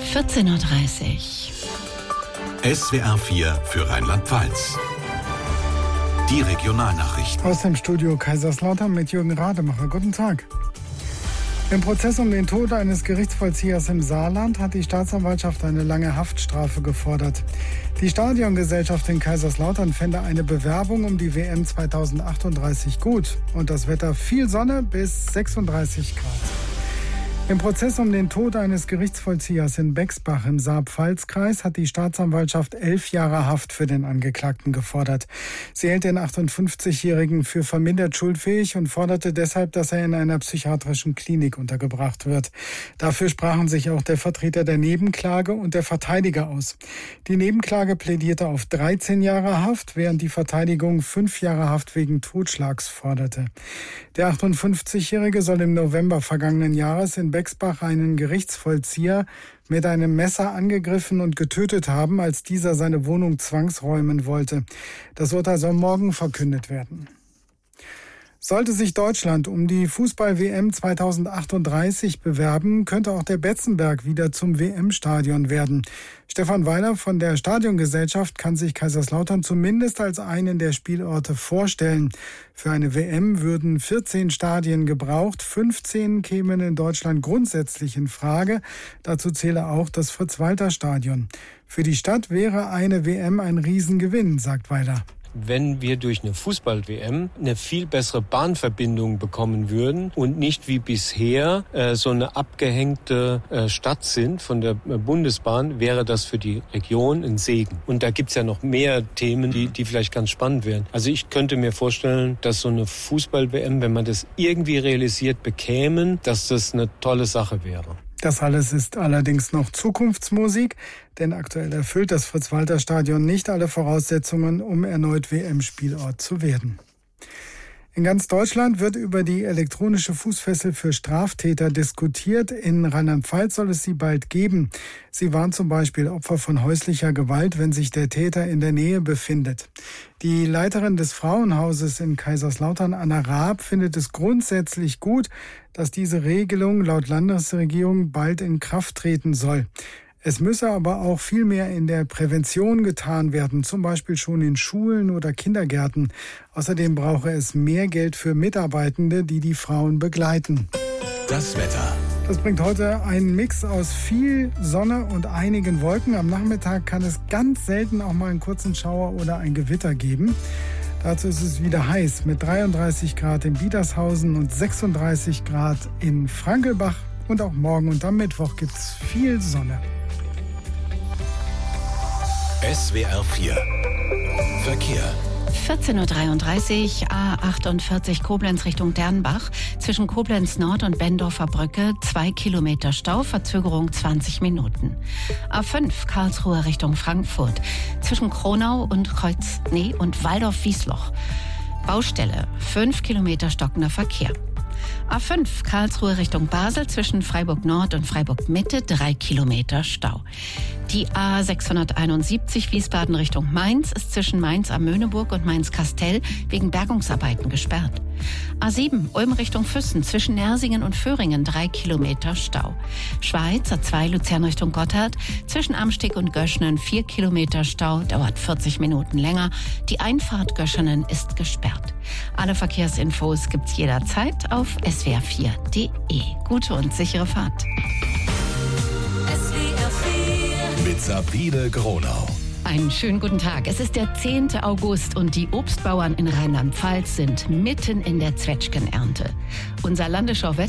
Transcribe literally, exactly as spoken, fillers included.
vierzehn Uhr dreißig. S W R vier für Rheinland-Pfalz. Die Regionalnachrichten. Aus dem Studio Kaiserslautern mit Jürgen Rademacher. Guten Tag. Im Prozess um den Tod eines Gerichtsvollziehers im Saarland hat die Staatsanwaltschaft eine lange Haftstrafe gefordert. Die Stadiongesellschaft in Kaiserslautern fände eine Bewerbung um die W M zweitausendachtunddreißig gut und das Wetter viel Sonne bis sechsunddreißig Grad. Im Prozess um den Tod eines Gerichtsvollziehers in Bexbach im Saar-Pfalz-Kreis hat die Staatsanwaltschaft elf Jahre Haft für den Angeklagten gefordert. Sie hält den achtundfünfzigjährigen für vermindert schuldfähig und forderte deshalb, dass er in einer psychiatrischen Klinik untergebracht wird. Dafür sprachen sich auch der Vertreter der Nebenklage und der Verteidiger aus. Die Nebenklage plädierte auf dreizehn Jahre Haft, während die Verteidigung fünf Jahre Haft wegen Totschlags forderte. Der achtundfünfzigjährige soll im November vergangenen Jahres in Bexbach einen Gerichtsvollzieher mit einem Messer angegriffen und getötet haben, als dieser seine Wohnung zwangsräumen wollte. Das Urteil soll morgen verkündet werden. Sollte sich Deutschland um die Fußball-W M zweitausendachtunddreißig bewerben, könnte auch der Betzenberg wieder zum W M-Stadion werden. Stefan Weiler von der Stadiongesellschaft kann sich Kaiserslautern zumindest als einen der Spielorte vorstellen. Für eine W M würden vierzehn Stadien gebraucht, fünfzehn kämen in Deutschland grundsätzlich in Frage. Dazu zähle auch das Fritz-Walter-Stadion. Für die Stadt wäre eine W M ein Riesengewinn, sagt Weiler. Wenn wir durch eine Fußball-W M eine viel bessere Bahnverbindung bekommen würden und nicht wie bisher äh, so eine abgehängte äh, Stadt sind von der äh, Bundesbahn, wäre das für die Region ein Segen. Und da gibt's ja noch mehr Themen, die, die vielleicht ganz spannend wären. Also ich könnte mir vorstellen, dass so eine Fußball-W M, wenn man das irgendwie realisiert bekämen, dass das eine tolle Sache wäre. Das alles ist allerdings noch Zukunftsmusik, denn aktuell erfüllt das Fritz-Walter-Stadion nicht alle Voraussetzungen, um erneut W M-Spielort zu werden. In ganz Deutschland wird über die elektronische Fußfessel für Straftäter diskutiert. In Rheinland-Pfalz soll es sie bald geben. Sie warnt zum Beispiel Opfer von häuslicher Gewalt, wenn sich der Täter in der Nähe befindet. Die Leiterin des Frauenhauses in Kaiserslautern, Anna Raab, findet es grundsätzlich gut, dass diese Regelung laut Landesregierung bald in Kraft treten soll. Es müsse aber auch viel mehr in der Prävention getan werden, zum Beispiel schon in Schulen oder Kindergärten. Außerdem brauche es mehr Geld für Mitarbeitende, die die Frauen begleiten. Das Wetter. Das bringt heute einen Mix aus viel Sonne und einigen Wolken. Am Nachmittag kann es ganz selten auch mal einen kurzen Schauer oder ein Gewitter geben. Dazu ist es wieder heiß mit dreiunddreißig Grad in Biedershausen und sechsunddreißig Grad in Frankelbach. Und auch morgen und am Mittwoch gibt es viel Sonne. S W R vier Verkehr. vierzehn Uhr dreiunddreißig, A achtundvierzig Koblenz Richtung Dernbach. Zwischen Koblenz Nord und Bendorfer Brücke zwei Kilometer Stau, Verzögerung zwanzig Minuten. A fünf Karlsruhe Richtung Frankfurt. Zwischen Kronau und Kreuz, nee, und Waldorf-Wiesloch. Baustelle, fünf Kilometer stockender Verkehr. A fünf Karlsruhe Richtung Basel zwischen Freiburg Nord und Freiburg Mitte drei Kilometer Stau. Die A sechshunderteinundsiebzig Wiesbaden Richtung Mainz ist zwischen Mainz am Möhneburg und Mainz-Kastel wegen Bergungsarbeiten gesperrt. A sieben Ulm Richtung Füssen zwischen Nersingen und Föhringen drei Kilometer Stau. Schweiz A zwei Luzern Richtung Gotthard zwischen Amsteg und Göschenen vier Kilometer Stau, dauert vierzig Minuten länger. Die Einfahrt Göschenen ist gesperrt. Alle Verkehrsinfos gibt's jederzeit auf S W R vier Punkt D E. Gute und sichere Fahrt. S W R vier mit Sabine Gronau. Einen schönen guten Tag. Es ist der zehnte August und die Obstbauern in Rheinland-Pfalz sind mitten in der Zwetschgenernte. Unser Landesschau-Wetter